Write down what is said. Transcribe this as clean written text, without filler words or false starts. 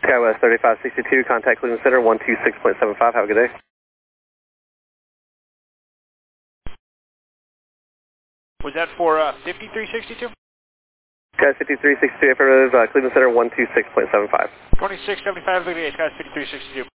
SkyWest 3562, contact Cleveland Center 126.75. Have a good day. Was that for 5362? Sky 5362, affirmative, Cleveland Center 126.75. 2675, good day, Sky 5362.